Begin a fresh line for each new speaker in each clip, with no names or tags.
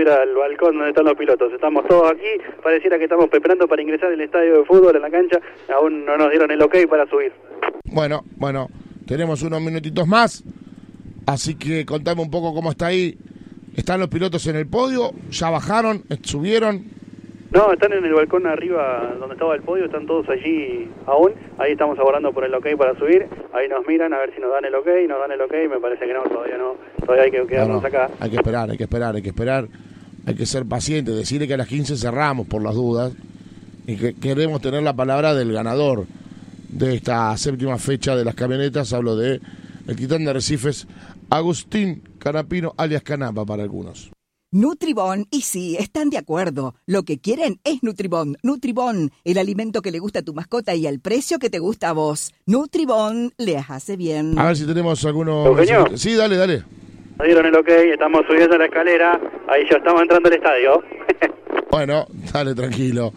subir al balcón donde están los pilotos. Estamos todos aquí, pareciera que estamos esperando para ingresar al estadio de fútbol, en la cancha. Aún no nos dieron el ok para subir.
Bueno, tenemos unos minutitos más, así que contame un poco cómo está ahí. ¿Están los pilotos en el podio? ¿Ya bajaron? ¿Subieron?
No, están en el balcón arriba donde estaba el podio, están todos allí aún. Ahí estamos aguardando por el ok para subir. Ahí nos miran a ver si nos dan el ok, me parece que no, todavía hay que quedarnos acá.
Hay que esperar. Hay que ser paciente, decirle que a las 15 cerramos por las dudas y que queremos tener la palabra del ganador de esta séptima fecha de las camionetas. Hablo de el titán de Arrecifes, Agustín Canapino, alias Canapa para algunos.
Nutribón, y sí, están de acuerdo. Lo que quieren es Nutribón. Nutribón, el alimento que le gusta a tu mascota y al precio que te gusta a vos. Nutribón les hace bien.
A ver si tenemos algunos...
¿Eugenio?
Sí, dale.
Nos dieron el ok, estamos subiendo la escalera. Ahí ya estamos entrando al estadio.
Bueno, dale, tranquilo.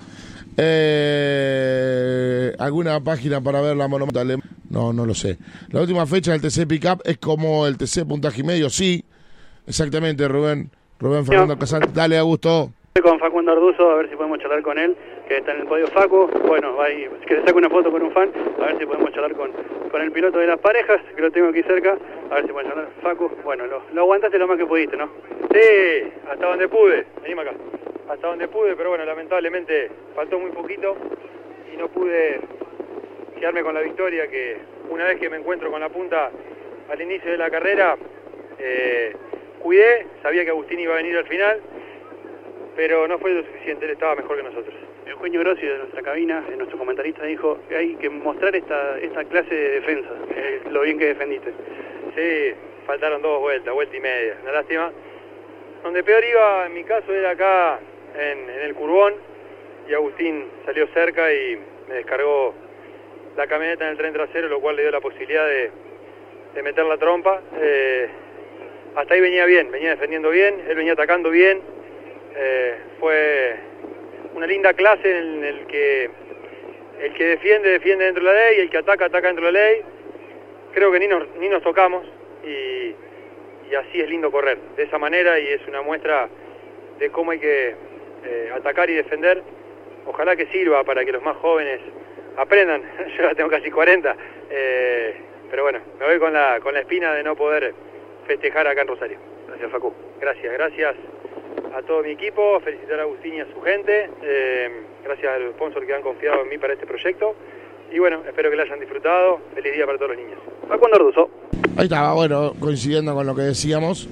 ¿Alguna página para ver la monumental? No lo sé. La última fecha del TC Pickup es como el TC Puntaje y Medio, sí. Exactamente, Rubén Fernando Casal. Dale, Augusto.
Estoy con Facundo Arduzo, a ver si podemos charlar con él, que está en el podio Facu. Bueno, ahí, que se saque una foto con un fan, a ver si podemos charlar con el piloto de las parejas, que lo tengo aquí cerca, a ver si podemos charlar. Facu, bueno, lo aguantaste lo más que pudiste, ¿no?
Sí, hasta donde pude, venime acá. Hasta donde pude, pero bueno, lamentablemente faltó muy poquito y no pude quedarme con la victoria, que una vez que me encuentro con la punta al inicio de la carrera, cuidé, sabía que Agustín iba a venir al final, pero no fue lo suficiente, él estaba mejor que nosotros.
Eugenio Grossi de nuestra cabina, nuestro comentarista, dijo que hay que mostrar esta clase de defensa, lo bien que defendiste.
Sí, faltaron vuelta y media, una lástima. Donde peor iba en mi caso era acá en el curbón, y Agustín salió cerca y me descargó la camioneta en el tren trasero, lo cual le dio la posibilidad de meter la trompa. Hasta ahí venía bien, venía defendiendo bien, él venía atacando bien. Fue una linda clase en el que defiende dentro de la ley, el que ataca dentro de la ley. Creo que ni nos tocamos y así es lindo correr, de esa manera, y es una muestra de cómo hay que atacar y defender. Ojalá que sirva para que los más jóvenes aprendan. Yo ya tengo casi 40, pero bueno, me voy con la espina de no poder festejar acá en Rosario. Gracias, Facu. Gracias a todo mi equipo, felicitar a Agustín y a su gente, gracias a los sponsors que han confiado en mí para este proyecto, y bueno, espero que lo hayan disfrutado. Feliz día para todos los niños. Facundo Arduzo.
Ahí estaba, bueno, coincidiendo con lo que decíamos,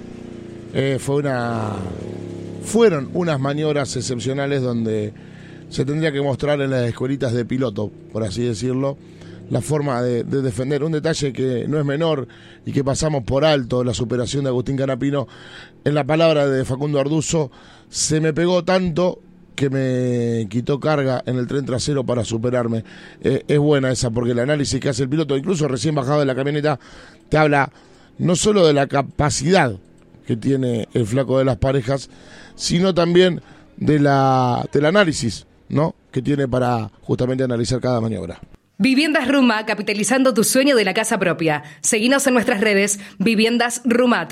fueron unas maniobras excepcionales donde se tendría que mostrar en las escuelitas de piloto, por así decirlo, la forma de defender. Un detalle que no es menor y que pasamos por alto, la superación de Agustín Canapino. En la palabra de Facundo Arduzo, se me pegó tanto que me quitó carga en el tren trasero para superarme. Es buena esa, porque el análisis que hace el piloto, incluso recién bajado de la camioneta, te habla no solo de la capacidad que tiene el flaco de las parejas, sino también del análisis, ¿no?, que tiene para justamente analizar cada maniobra.
Viviendas Ruma, capitalizando tu sueño de la casa propia. Seguinos en nuestras redes, Viviendas Ruma,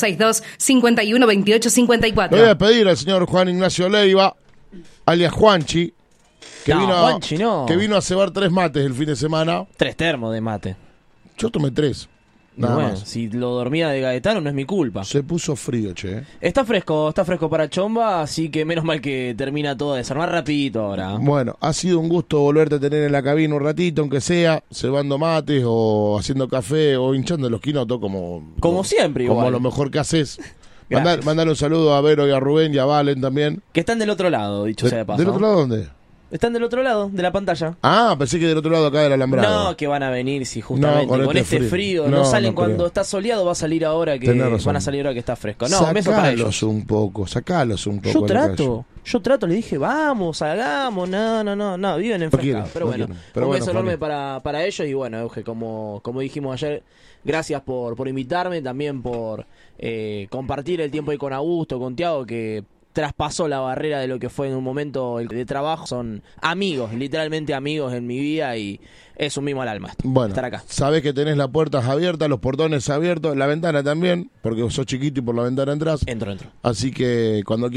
3462-512854.
Le voy a pedir al señor Juan Ignacio Leiva, alias Juanchi, que vino a cebar 3 mates el fin de semana.
3 termos de mate.
Yo tomé 3. Nada
bueno,
más.
Si lo dormía de Gaetano no es mi culpa.
Se puso frío, che.
Está fresco para Chomba, así que menos mal que termina todo de desarmar rapidito ahora.
Bueno, ha sido un gusto volverte a tener en la cabina un ratito, aunque sea cebando mates o haciendo café o hinchando los quinotos como
siempre igual.
Como lo mejor que haces. Mandale un saludo a Vero y a Rubén y a Valen también.
Que están del otro lado, dicho sea de paso.
¿Del otro lado dónde?
Están del otro lado de la pantalla.
Ah, pensé que del otro lado acá del alambrado.
No, que van a venir si justamente con este frío. No salen cuando está soleado, va a salir ahora que van a salir ahora que está fresco. No, beso para ellos.
Sacalos un poco.
Yo trato, le dije, vamos, hagamos, no, viven enfrescados. Pero bueno, un beso enorme para ellos. Y bueno, Euge, como dijimos ayer, gracias por invitarme, también por compartir el tiempo ahí con Augusto, con Tiago, que traspasó la barrera de lo que fue en un momento de trabajo. Son amigos, literalmente amigos en mi vida, y es un mimo al alma estar acá.
Sabés que tenés las puertas abiertas, los portones abiertos, la ventana también, porque sos chiquito y por la ventana entrás.
Entro.
Así que cuando quieras